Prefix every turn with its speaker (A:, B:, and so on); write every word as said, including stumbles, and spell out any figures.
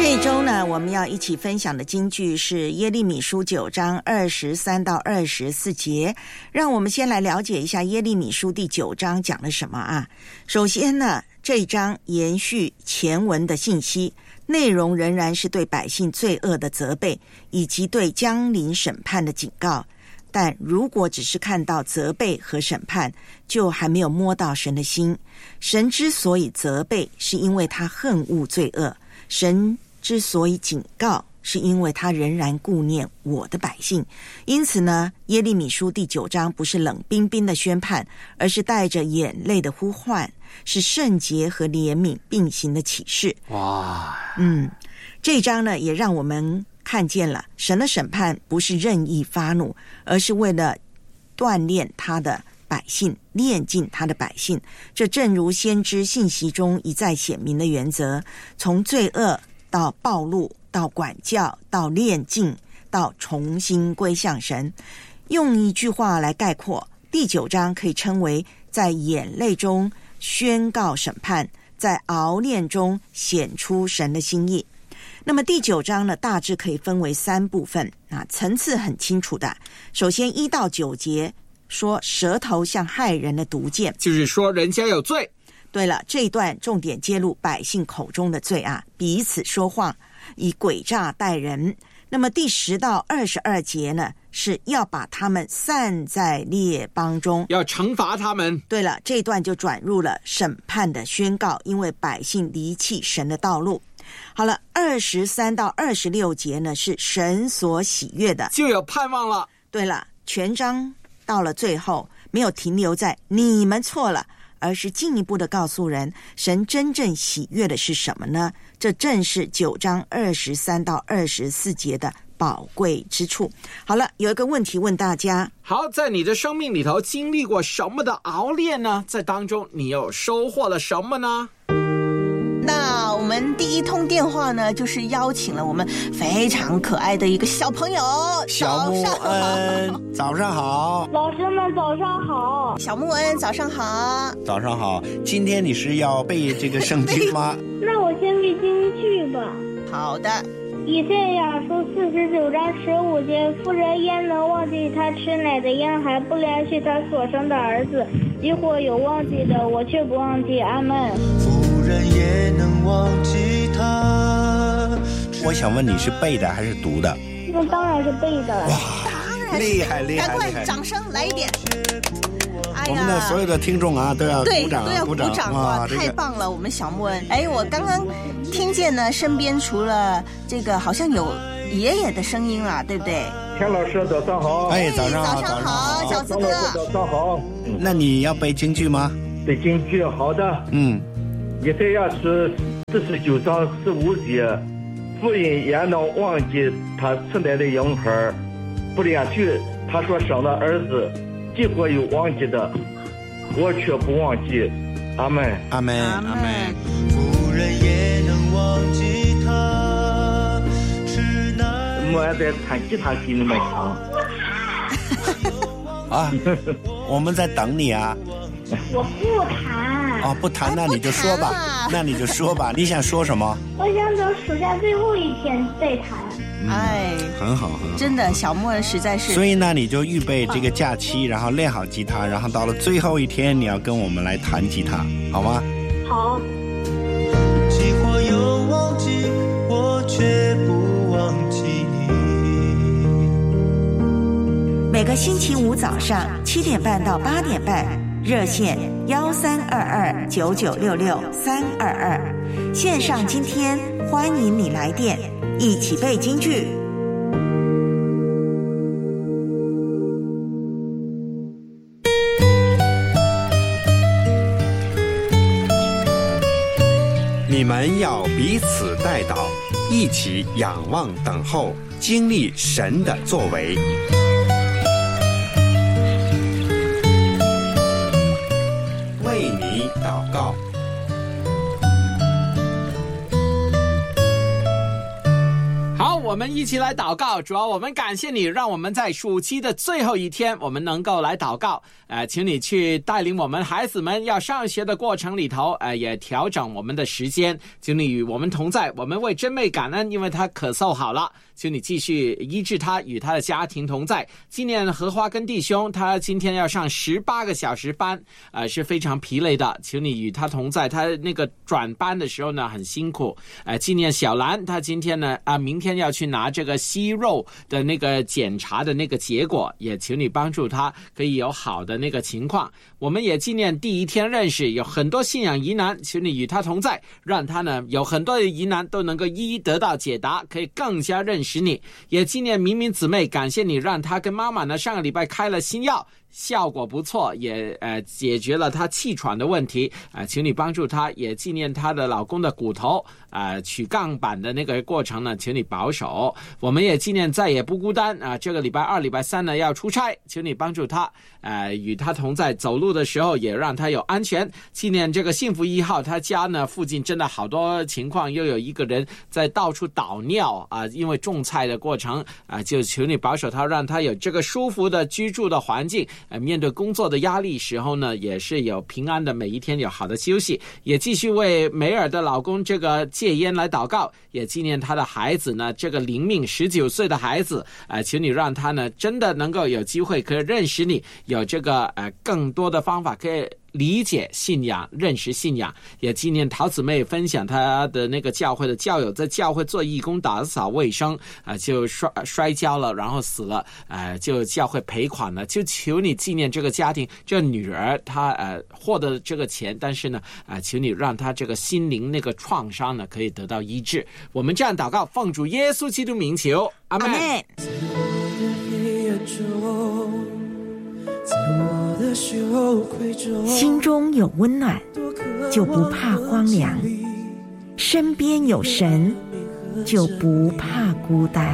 A: 这一周呢，我们要一起分享的经句是耶利米书九章二十三到二十四节。让我们先来了解一下耶利米书第九章讲了什么啊。首先呢，这一章延续前文的信息，内容仍然是对百姓罪恶的责备，以及对将临审判的警告。但如果只是看到责备和审判，就还没有摸到神的心。神之所以责备，是因为他恨恶罪恶；神之所以警告，是因为他仍然顾念我的百姓。因此呢，耶利米书第九章不是冷冰冰的宣判，而是带着眼泪的呼唤，是圣洁和怜悯并行的启示。
B: 哇，
A: 嗯，这一章呢，也让我们看见了神的审判不是任意发怒，而是为了锻炼他的百姓，炼尽他的百姓。这正如先知信息中一再显明的原则，从罪恶到暴露，到管教，到炼净，到重新归向神。用一句话来概括，第九章可以称为在眼泪中宣告审判，在熬炼中显出神的心意。那么第九章呢，大致可以分为三部分啊，层次很清楚的。首先一到九节说舌头像害人的毒箭，
B: 就是说人家有罪。
A: 对了，这一段重点揭露百姓口中的罪啊，彼此说谎，以诡诈待人。那么第十到二十二节呢，是要把他们散在列邦中，
B: 要惩罚他们。
A: 对了，这一段就转入了审判的宣告，因为百姓离弃神的道路。好了，二十三到二十六节呢，是神所喜悦的，
B: 就有盼望了。
A: 对了，全章到了最后没有停留在你们错了，而是进一步的告诉人，神真正喜悦的是什么呢？这正是九章二十三到二十四节的宝贵之处。好了，有一个问题问大家，
B: 好，在你的生命里头经历过什么的熬炼呢？在当中你又收获了什么呢？
C: 那我们第一通电话呢，就是邀请了我们非常可爱的一个小朋友
D: 小木恩，早上好。
E: 老师们早上好。
C: 小木恩早上好。
D: 早上好。今天你是要背这个圣经吗？
E: 那我先背京剧吧。
C: 好的。
E: 以赛亚书四十九章十五节，妇人焉能忘记她吃奶的婴孩，不连续她所生的儿子？如果有忘记的，我却不忘记。阿们。
F: 人也能忘记他。
D: 我想问你是背的还是读的？
E: 那当然是背的了。
D: 哇，厉害厉害！
C: 赶快掌声来一点！哎呀，
D: 我们的所有的听众啊，都要鼓掌，
C: 对，都要鼓掌哇！太棒了，我们小木恩。哎，我刚刚听见呢，身边除了这个，好像有爷爷的声音啊，对不对？
G: 田老师早上好。
D: 哎，早上好，
C: 早上好，小子哥。
G: 早上好。
D: 那你要背京剧吗？
G: 背京剧，好的。
D: 嗯。
G: 以赛亚书四十九章十五节，妇人也能忘记他吃奶的婴孩，不连续他所生的儿子，既或有忘记的，我却不忘记。阿们，
D: 阿们，阿们。
F: 妇人也能忘记他吃奶。
G: 我在弹吉他给你们唱。
D: 啊，我们在等你啊。
E: 我不弹。
D: 哦，不弹，那你就说吧，那你就说吧，你想说什么？
E: 我想等暑假最后一天再弹。
D: 嗯、哎，很好，很好。
C: 真的，小木恩实在是。
D: 所以呢，你就预备这个假期，然后练好吉他，然后到了最后一天，你要跟我们来弹吉他，好吗？
E: 好。
F: 既或有忘记，我却不忘记你。
A: 每个星期五早上七点半到八点半。热线幺三二二九九六六三二二，线上今天欢迎你来电，一起背京剧。
H: 你们要彼此代祷，一起仰望等候，经历神的作为。为你祷告。
B: 好，我我们一起来祷告。主啊，我们感谢你，让我们在暑期的最后一天，我们能够来祷告。呃，请你去带领我们孩子们要上学的过程里头，呃，也调整我们的时间。请你与我们同在，我们为真妹感恩，因为她咳嗽好了。请你继续医治她，与她的家庭同在。纪念荷花跟弟兄，他今天要上十八个小时班，呃，是非常疲累的。请你与他同在，他那个转班的时候呢很辛苦。呃，纪念小兰，他今天呢啊、呃，明天要去拿这个息肉的那个检查的那个结果，也请你帮助他可以有好的那个情况。我们也纪念第一天认识，有很多信仰疑难，请你与他同在，让他呢有很多的疑难都能够一一得到解答，可以更加认识你。也纪念明明姊妹，感谢你让他跟妈妈呢上个礼拜开了新药，效果不错，也呃解决了她气喘的问题啊、呃，请你帮助她。也纪念她的老公的骨头啊、呃、取杠板的那个过程呢，请你保守。我们也纪念再也不孤单啊、呃，这个礼拜二、礼拜三呢要出差，请你帮助她，呃与她同在，走路的时候也让她有安全。纪念这个幸福一号，他家呢附近真的好多情况，又有一个人在到处倒尿啊、呃，因为种菜的过程啊、呃，就求你保守他，让他有这个舒服的居住的环境。呃，面对工作的压力时候呢，也是有平安的每一天，有好的休息。也继续为梅尔的老公这个戒烟来祷告，也纪念他的孩子呢，这个灵命十九岁的孩子，呃，请你让他呢真的能够有机会可以认识你，有这个呃更多的方法可以理解信仰，认识信仰。也纪念陶姊妹分享她的那个教会的教友在教会做义工打扫卫生啊、呃，就摔摔跤了，然后死了，呃，就教会赔款了。就求你纪念这个家庭，这女儿她呃获得这个钱，但是呢啊、呃，求你让她这个心灵那个创伤呢可以得到医治。我们这样祷告，奉主耶稣基督名求，阿们。
A: 心中有温暖，就不怕荒凉；身边有神，就不怕孤单。